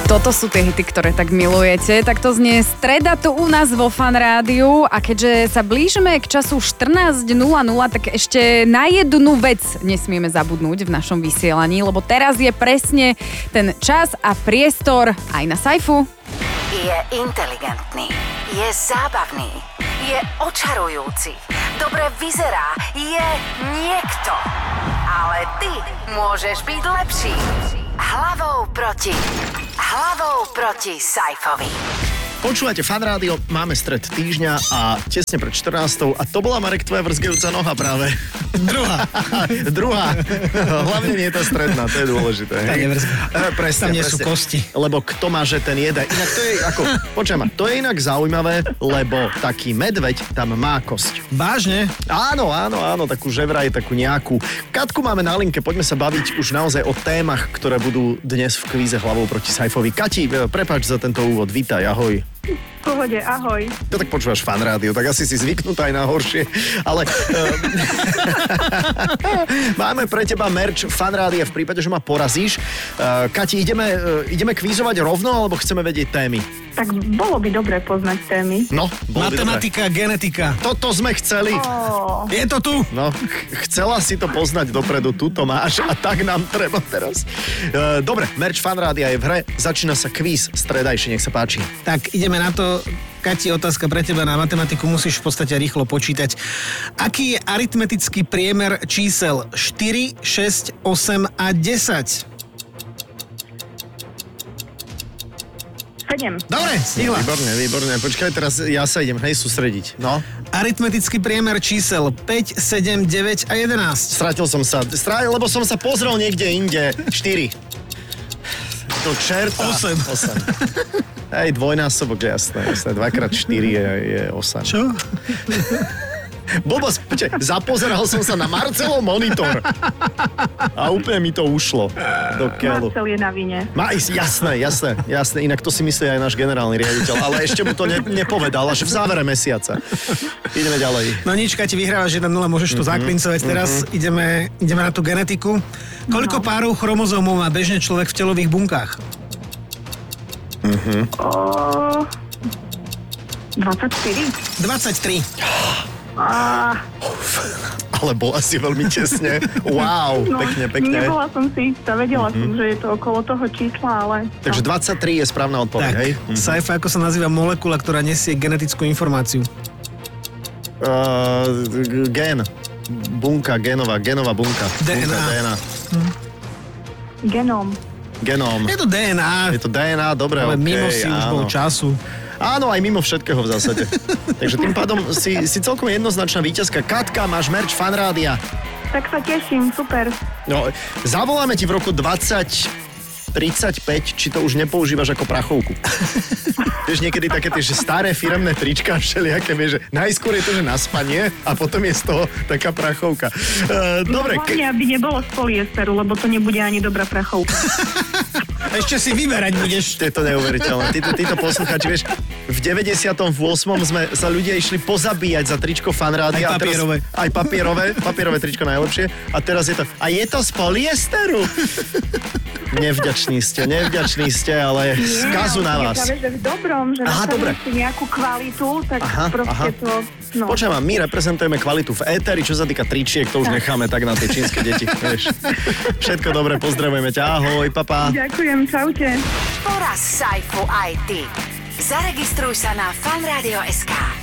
Toto sú tie hity, ktoré tak milujete. Tak to znie streda tu u nás vo Fan Rádiu a keďže sa blížime k času 14.00, tak ešte na jednu vec nesmieme zabudnúť v našom vysielaní, lebo teraz je presne ten čas a priestor aj na Saifu. Je inteligentný, je zábavný, je očarujúci, dobre vyzerá, je niekto. Ale ty môžeš byť lepší. Hlavou proti Saifovi. Počúvate Fan Rádio, máme stred týždňa a tesne pred 14. A to bola, Marek, tvoja vrzgajúca noha práve. Druhá. Hlavne nie je tá stredná, to je dôležité. Tá nevrzga. Presne, tam nie sú kosti. Lebo kto má, že ten jede. Inak to je ako, počujem ma, to je inak zaujímavé, lebo taký medveď tam má kosť. Vážne? Áno, takú ževraj, takú nejakú. Katku máme na linke, poďme sa baviť už naozaj o témach, ktoré budú dnes v kvíze Hlavou proti Saifovi. Kati, prepáč za tento úvod, vítaj, ahoj. V pohode, ahoj. To tak počúvaš Fan Rádio, tak asi si zvyknutá aj na horšie, ale máme pre teba merch Fan Rádia v prípade, že ma porazíš. Kati, ideme kvízovať rovno, alebo chceme vedieť témy? Tak bolo by dobre poznať témy. No, matematika, genetika. Toto sme chceli. Je to tu? No, chcela si to poznať dopredu, tu to máš a tak nám treba teraz. Dobre, merch Fan Rádia je v hre, začína sa kvíz stredajší, nech sa páči. Tak ideme na to. Kati, otázka pre teba na matematiku, musíš v podstate rýchlo počítať. Aký je aritmetický priemer čísel 4, 6, 8 a 10? 7. Dobre, stihla. Výborne. Počkaj, teraz ja sa idem, sústrediť. No. Aritmetický priemer čísel 5, 7, 9 a 11. Stratil som sa, lebo som sa pozrel niekde inde. 4. To čerta. 8. Hej, dvojnásobok, jasné. 2x4 je 8. Čo? Blbosť, zapozeral som sa na Marcelov monitor a úplne mi to ušlo do keľu. Marcel je na vine. Jasné. Inak to si myslí aj náš generálny riaditeľ, ale ešte mu to nepovedal, až v závere mesiaca. Ideme ďalej. No nič, Kati, vyhrávaš 1-0, môžeš to zaklincovať. Teraz ideme na tú genetiku. Koľko párov chromozómov má bežne človek v telových bunkách? 24. 23. Ale bola si veľmi tesne. Wow, pekne. Nebola som si istá, vedela som, že je to okolo toho čísla, ale... Takže 23 je správna odpoveď, hej? Saifa, ako sa nazýva molekula, ktorá nesie genetickú informáciu? Gen. Bunka, genová bunka. DNA. Genóm. Je to DNA. Je to DNA, dobre, ale okej. mimo si už bol času. Áno, aj mimo všetkého v zásade. Takže tým pádom si celkom jednoznačná víťazka. Katka, máš merch Fan Rádia. Tak sa teším, super. No, zavoláme ti v roku 2035, či to už nepoužívaš ako prachovku. Vieš, niekedy také tie, že staré firemné trička všelijaké, vieš, že najskôr je to, že na spanie a potom je z toho taká prachovka. Dobre. Hlavne, aby nebolo z polyesteru, lebo to nebude ani dobrá prachovka. Ešte si vyberať budeš. Je to neuveriteľné. Títo poslucháči, vieš, v 98. sme sa ľudia išli pozabíjať za tričko Fan Rádia. Aj papierové. Aj papierové tričko najlepšie. A teraz je to, a je to z polyesteru? Nevďační ste, ale skazu na vás. Nie, že v dobrom, že nastavíme nejakú kvalitu, tak to... No. Počujem, my reprezentujeme kvalitu v éteri, čo sa týka tričiek, to už necháme tak na tie čínske deti. Vieš. Všetko dobré, pozdravujeme ťa, ahoj, papa. Ďakujem, čaute. Poraz Saifu aj ty. Zaregistruj sa na fanradio.sk.